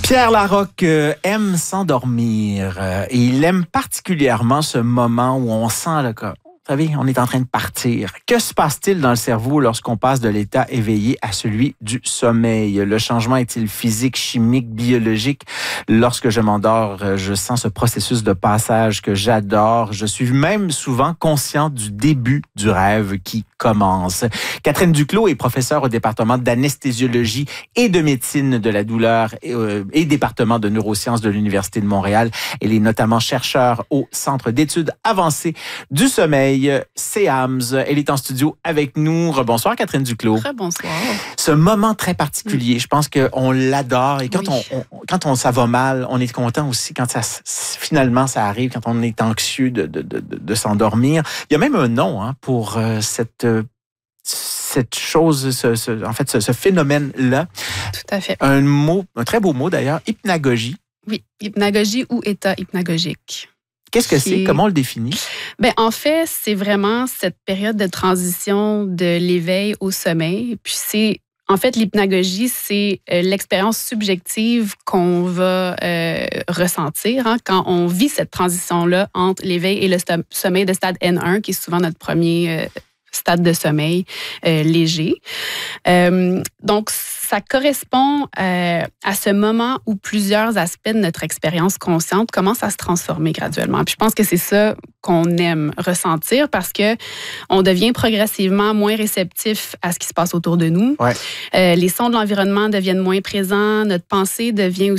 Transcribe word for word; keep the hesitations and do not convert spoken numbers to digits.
Pierre Larocque euh, aime s'endormir euh, et il aime particulièrement ce moment où on sent le corps. Vous savez, on est en train de partir. Que se passe-t-il dans le cerveau lorsqu'on passe de l'état éveillé à celui du sommeil? Le changement est-il physique, chimique, biologique? Lorsque je m'endors, je sens ce processus de passage que j'adore. Je suis même souvent conscient du début du rêve qui commence. Catherine Duclos est professeure au département d'anesthésiologie et de médecine de la douleur et, euh, et département de neurosciences de l'Université de Montréal. Elle est notamment chercheure au Centre d'études avancées du sommeil. C E A M S. Elle est en studio avec nous. Rebonsoir, Catherine Duclos. Rebonsoir. Ce moment très particulier, mmh. je pense qu'on l'adore. Et quand, oui. on, on, quand on, ça va mal, on est content aussi quand ça, finalement ça arrive, quand on est anxieux de, de, de, de, de s'endormir. Il y a même un nom hein, pour euh, cette... Euh, cette chose, ce, ce, en fait, ce, ce phénomène-là. Tout à fait. Un mot, un très beau mot d'ailleurs, hypnagogie. Oui, hypnagogie ou état hypnagogique. Qu'est-ce que c'est? Comment on le définit? Ben, en fait, c'est vraiment cette période de transition de l'éveil au sommeil. Puis c'est, en fait, l'hypnagogie, c'est euh, l'expérience subjective qu'on va euh, ressentir hein, quand on vit cette transition-là entre l'éveil et le st- sommeil de stade N un, qui est souvent notre premier euh, stade de sommeil euh, léger. Euh, donc, ça correspond euh, à ce moment où plusieurs aspects de notre expérience consciente commencent à se transformer graduellement. Puis je pense que c'est ça qu'on aime ressentir parce que on devient progressivement moins réceptif à ce qui se passe autour de nous. Ouais. Euh, les sons de l'environnement deviennent moins présents. Notre pensée devient aussi